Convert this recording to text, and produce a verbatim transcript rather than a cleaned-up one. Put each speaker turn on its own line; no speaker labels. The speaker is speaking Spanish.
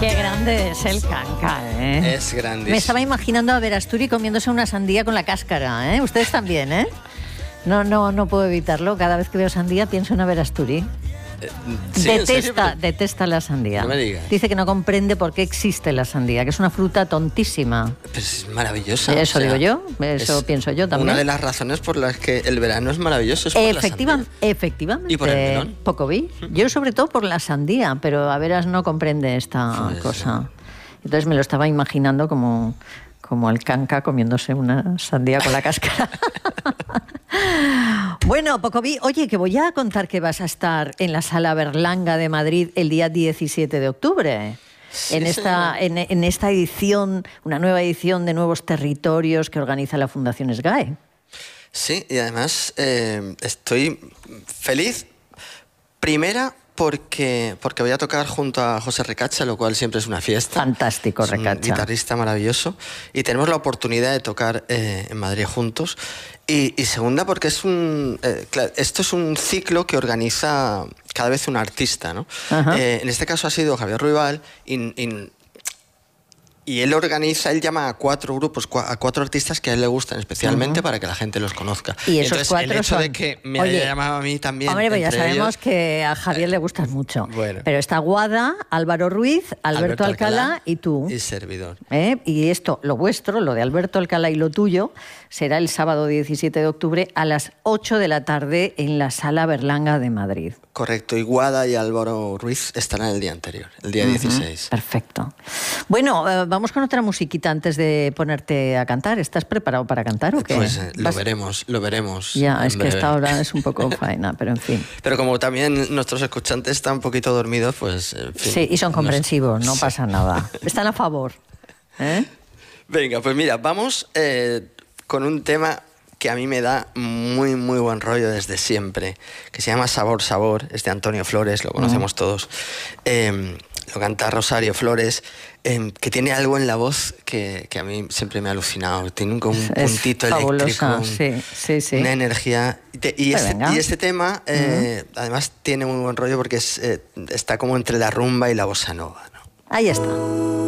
Qué grande es el canca, ¿eh?
Es grandísimo.
Me estaba imaginando a Verasturi comiéndose una sandía con la cáscara, ¿eh? Ustedes también, ¿eh? No, no, no puedo evitarlo. Cada vez que veo sandía pienso en Verasturi.
Eh, ¿sí,
detesta,
Pero...
detesta la sandía.
No me digas.
Dice que no comprende por qué existe la sandía, que es una fruta tontísima.
Pues es maravillosa.
Eso
o sea,
digo yo, eso pienso yo también.
Una de las razones por las que el verano es maravilloso es por
Efectiva,
la sandía.
Efectivamente.
¿Y por el melón?
Poco vi. Yo sobre todo por la sandía, pero a veras no comprende esta
Pues,
cosa. Entonces me lo estaba imaginando como, como el canca comiéndose una sandía con la cáscara. Bueno, Pocoví, oye, que voy a contar que vas a estar en la Sala Berlanga de Madrid el día diecisiete de octubre.
Sí,
en, esta, en, en esta edición, una nueva edición de Nuevos Territorios que organiza la Fundación SGAE.
Sí, y además eh, estoy feliz, primera, porque, porque voy a tocar junto a José Recacha, lo cual siempre es una fiesta.
Fantástico,
es un
Recacha.
guitarrista maravilloso. Y tenemos la oportunidad de tocar eh, en Madrid juntos. Y, y segunda, porque es un eh, claro, esto es un ciclo que organiza cada vez un artista, ¿no? Eh, en este caso ha sido Javier Ruibal y, y, y él organiza, él llama a cuatro grupos, a cuatro artistas que a él le gustan especialmente, uh-huh, para que la gente los conozca.
Y esos
entonces,
cuatro
el hecho
son...
de que me
Oye,
haya llamado a mí también.
Hombre, pues ya sabemos
ellos...
que a Javier le gustas mucho.
Bueno.
Pero está Guada, Álvaro Ruiz, Alberto,
Alberto
Alcalá,
Alcalá
y tú.
Y servidor.
¿Eh? Y esto, lo vuestro, lo de Alberto Alcalá y lo tuyo, será el sábado diecisiete de octubre a las ocho de la tarde en la Sala Berlanga de Madrid.
Correcto, y Guada y Álvaro Ruiz estarán el día anterior, el día uh-huh, dieciséis.
Perfecto. Bueno, eh, vamos con otra musiquita antes de ponerte a cantar. ¿Estás preparado para cantar o qué?
Pues eh, lo ¿Vas? veremos, lo veremos.
Ya, es breve. Que esta hora es un poco faena, pero en fin.
Pero como también nuestros escuchantes están un poquito dormidos, pues... En fin,
sí, y son comprensivos, no,
no
sí. pasa nada. Están a favor. ¿Eh?
Venga, pues mira, vamos eh, con un tema que a mí me da muy, muy buen rollo desde siempre, que se llama Sabor, Sabor, es de Antonio Flores, lo conocemos uh-huh. todos. Eh, lo canta Rosario Flores, eh, que tiene algo en la voz que, que a mí siempre me ha alucinado. Tiene un, como un
es
puntito
fabulosa,
eléctrico, un,
sí, sí, sí.
una energía. Y, te, y, este, y este tema, eh, uh-huh. además, tiene muy buen rollo porque es, eh, está como entre la rumba y la bossa nova, ¿no?
Ahí está.